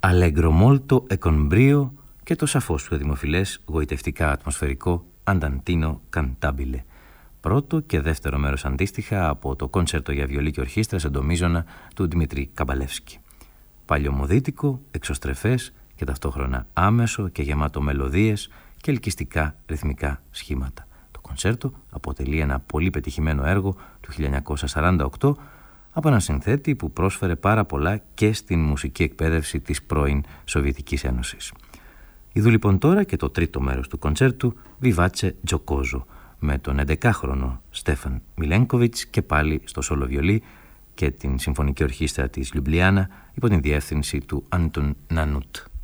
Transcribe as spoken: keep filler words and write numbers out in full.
Allegro molto e con brio και το σαφώς πιο δημοφιλές, γοητευτικά ατμοσφαιρικό Andantino cantabile. Πρώτο και δεύτερο μέρος αντίστοιχα από το κόνσερτο για βιολί και ορχήστρα σε ντομίζωνα του Δημητρή Καμπαλεύσκη. Παλιωμοδίτικο, εξωστρεφές και ταυτόχρονα άμεσο και γεμάτο μελωδίες και ελκυστικά ρυθμικά σχήματα. Το κονσέρτο αποτελεί ένα πολύ πετυχημένο έργο του χίλια εννιακόσια σαράντα οκτώ από έναν συνθέτη που πρόσφερε πάρα πολλά και στην μουσική εκπαίδευση της πρώην Σοβιετικής Ένωσης. Είδου λοιπόν τώρα και το τρίτο μέρος του κονσέρτου Vivace Giocoso με τον εντεκάχρονο Στέφαν Μιλένκοβιτς και πάλι στο σόλο βιολί και την Συμφωνική Ορχήστρα της Λιουμπλιάνα υπό την διεύθυνση του Αντων Νανουτ.